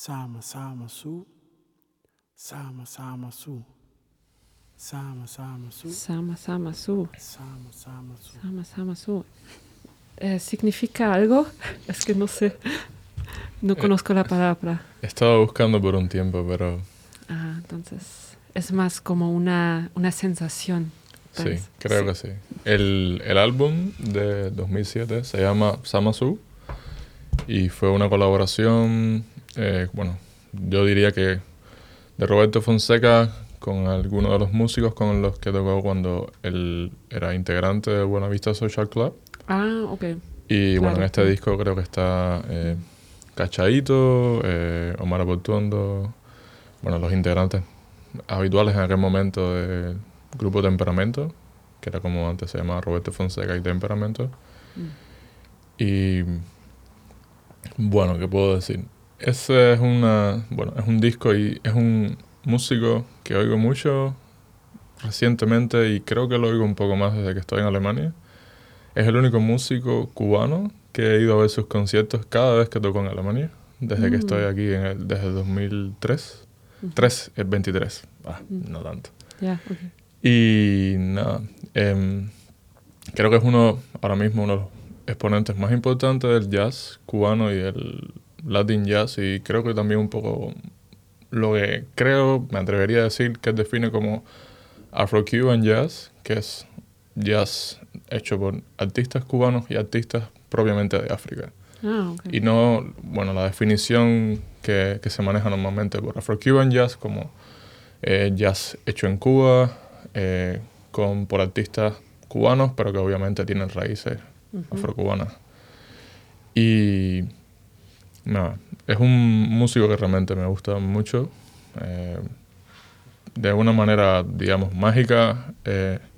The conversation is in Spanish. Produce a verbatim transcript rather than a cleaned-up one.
Sama sama su. Sama sama su. Sama sama su. Sama Sama Su. Sama sama su. Sama Sama Su. Eh, ¿significa algo? Es que no sé. No Eh, conozco la palabra. He estado buscando por un tiempo, pero Ah, entonces es más como una, una sensación. sí, Pues, creo sí. que sí. El, el álbum de dos mil siete se llama Sama Su y fue una colaboración, eh, bueno, yo diría que de Roberto Fonseca con algunos de los músicos con los que tocó cuando él era integrante de Buena Vista Social Club. Ah, ok. Y bueno, en Claro. este disco creo que está eh, Cachadito, eh, Omar Aportuondo, bueno, los integrantes habituales en aquel momento del grupo Temperamento, que era como antes se llamaba Roberto Fonseca y Temperamento. Mm. Y bueno, ¿qué puedo decir? Ese es una, bueno, es un disco y es un músico que oigo mucho recientemente y creo que lo oigo un poco más desde que estoy en Alemania. Es el único músico cubano que he ido a ver sus conciertos cada vez que toco en Alemania, desde que Mm. estoy aquí en el, desde dos mil tres. Ujú. tres es veintitrés. Ah, Mm. no tanto. Ya, ok. Y nada, em, creo que es uno, ahora mismo, uno de los exponentes más importantes del jazz cubano y el Latin jazz, y creo que también un poco lo que creo, me atrevería a decir que define como Afro-Cuban jazz, que es jazz hecho por artistas cubanos y artistas propiamente de África. Ah, ok. Y no, bueno, la definición que, que se maneja normalmente por Afro-Cuban jazz como eh, jazz hecho en Cuba, eh, con, por artistas cubanos, pero que obviamente tienen raíces Ujú. afrocubanas. Y nada, es un músico que realmente me gusta mucho. Eh, de una manera, digamos, mágica, eh,